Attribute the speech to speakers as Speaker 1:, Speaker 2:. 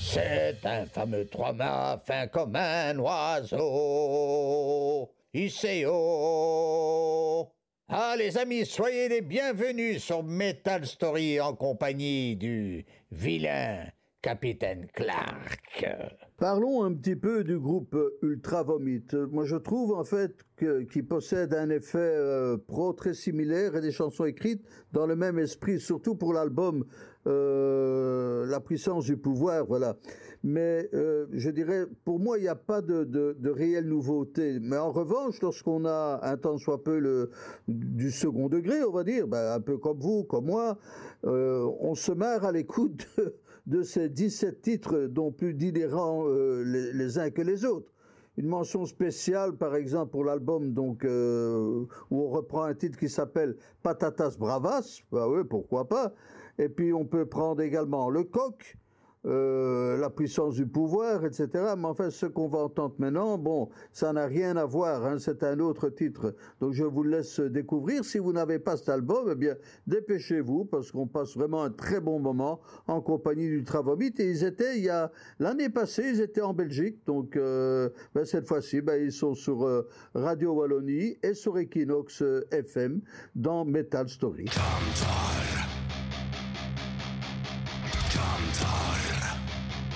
Speaker 1: C'est un fameux trois-mâts fin comme un oiseau. Hissé haut. Ah, les amis, soyez les bienvenus sur Metal Story en compagnie du vilain Capitaine Clark.
Speaker 2: Parlons un petit peu du groupe Ultra Vomit. Moi, je trouve en fait qu'il possède un effet pro très similaire et des chansons écrites dans le même esprit, surtout pour l'album La puissance du pouvoir, voilà. Mais je dirais, pour moi, il n'y a pas de réelle nouveauté. Mais en revanche, lorsqu'on a un tant soit peu du second degré, on va dire, un peu comme vous, comme moi, on se marre à l'écoute de ces 17 titres, dont plus d'inhérents les uns que les autres. Une mention spéciale, par exemple, pour l'album donc où on reprend un titre qui s'appelle Patatas Bravas, oui, pourquoi pas. Et puis on peut prendre également Le Coq, La puissance du pouvoir, etc. Mais enfin, ce qu'on va entendre maintenant, bon, ça n'a rien à voir, hein, c'est un autre titre. Donc je vous laisse découvrir. Si vous n'avez pas cet album, eh bien, dépêchez-vous, parce qu'on passe vraiment un très bon moment en compagnie d'Ultra Vomit. Et l'année passée, ils étaient en Belgique. Donc cette fois-ci, ils sont sur Radio Wallonie et sur Equinox FM dans Metal Story.
Speaker 3: Tom, Tom.